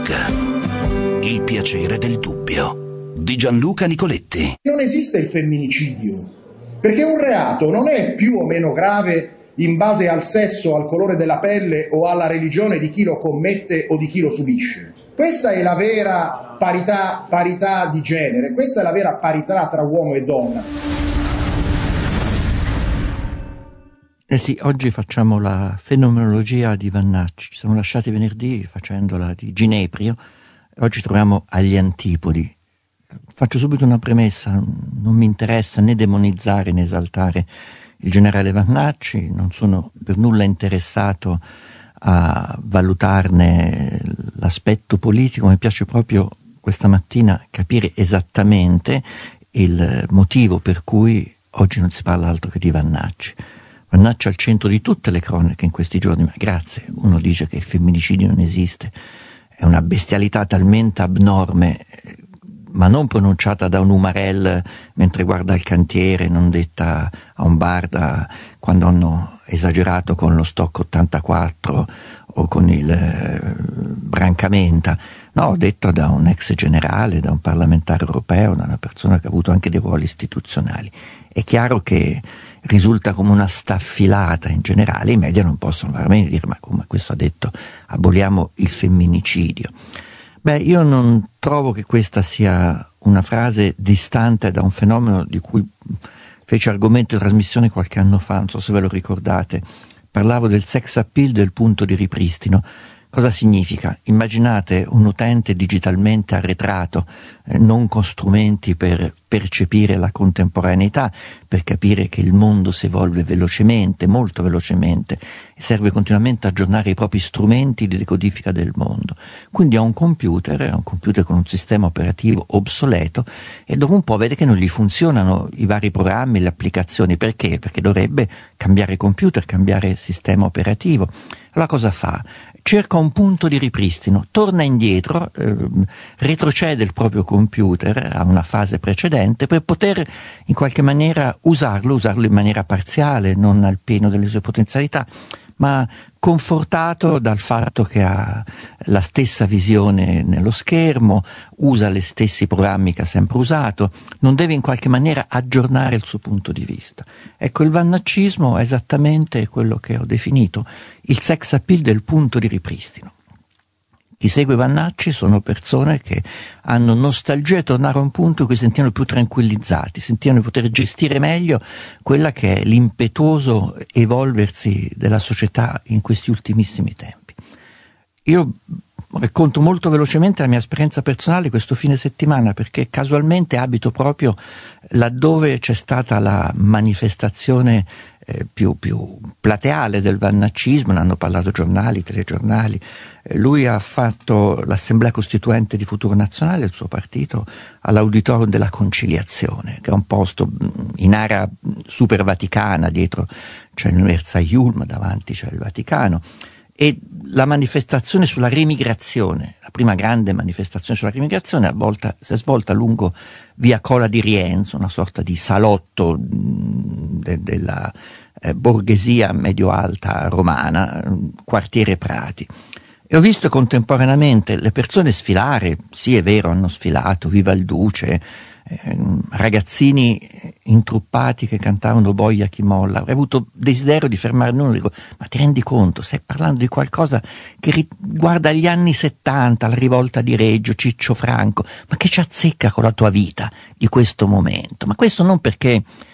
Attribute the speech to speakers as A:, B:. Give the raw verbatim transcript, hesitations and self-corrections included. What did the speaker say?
A: Talk. Il piacere del dubbio di Gianluca Nicoletti.
B: Non esiste il femminicidio, perché un reato non è più o meno grave in base al sesso, al colore della pelle o alla religione di chi lo commette o di chi lo subisce. Questa è la vera parità, parità di genere, questa è la vera parità tra uomo e donna.
C: Eh sì, oggi facciamo la fenomenologia di Vannacci, ci siamo lasciati venerdì facendola di Gineprio, oggi troviamo agli antipodi. Faccio subito una premessa, non mi interessa né demonizzare né esaltare il generale Vannacci, non sono per nulla interessato a valutarne l'aspetto politico, mi piace proprio questa mattina capire esattamente il motivo per cui oggi non si parla altro che di Vannacci. Vannacci al centro di tutte le cronache in questi giorni, ma grazie, uno dice che il femminicidio non esiste, è una bestialità talmente abnorme, ma non pronunciata da un Umarell mentre guarda il cantiere, non detta a un bar da, quando hanno esagerato con lo stock ottantaquattro o con il eh, Brancamenta, no, detto da un ex generale, da un parlamentare europeo, da una persona che ha avuto anche dei ruoli istituzionali. È chiaro che risulta come una staffilata in generale, i media non possono veramente dire ma come questo ha detto aboliamo il femminicidio. Beh, io non trovo che questa sia una frase distante da un fenomeno di cui fece argomento di trasmissione qualche anno fa, non so se ve lo ricordate, parlavo del sex appeal del punto di ripristino. Cosa significa? Immaginate un utente digitalmente arretrato, eh, non con strumenti per percepire la contemporaneità, per capire che il mondo si evolve velocemente, molto velocemente, e serve continuamente a aggiornare i propri strumenti di decodifica del mondo. Quindi ha un computer, è un computer con un sistema operativo obsoleto, e dopo un po' vede che non gli funzionano i vari programmi, le applicazioni. Perché? Perché dovrebbe cambiare computer, cambiare sistema operativo. Allora cosa fa? Cerca un punto di ripristino, torna indietro, eh, retrocede il proprio computer a una fase precedente per poter in qualche maniera usarlo, usarlo in maniera parziale, non al pieno delle sue potenzialità, ma confortato dal fatto che ha la stessa visione nello schermo, usa gli stessi programmi che ha sempre usato, non deve in qualche maniera aggiornare il suo punto di vista. Ecco, il vannaccismo è esattamente quello che ho definito il sex appeal del punto di ripristino. Chi segue Vannacci sono persone che hanno nostalgia di tornare a un punto in cui si sentivano più tranquillizzati, sentivano di poter gestire meglio quella che è l'impetuoso evolversi della società in questi ultimissimi tempi. Io racconto molto velocemente la mia esperienza personale questo fine settimana, perché casualmente abito proprio laddove c'è stata la manifestazione eh, più, più plateale del vannaccismo, ne hanno parlato giornali, telegiornali. Eh, lui ha fatto l'assemblea costituente di Futuro Nazionale del suo partito all'Auditorium della Conciliazione, che è un posto in area super vaticana, dietro c'è l'Università Yulm, davanti c'è il Vaticano. E la manifestazione sulla remigrazione, la prima grande manifestazione sulla remigrazione, a volta, si è svolta lungo via Cola di Rienzo, una sorta di salotto de, della eh, borghesia medio-alta romana, quartiere Prati. E ho visto contemporaneamente le persone sfilare, sì è vero, hanno sfilato, Viva il Duce, eh, ragazzini intruppati che cantavano Boia chi molla. Avrei avuto desiderio di fermarmi uno e dico, ma ti rendi conto, stai parlando di qualcosa che riguarda gli anni settanta, la rivolta di Reggio, Ciccio Franco, ma che ci azzecca con la tua vita di questo momento? Ma questo non perché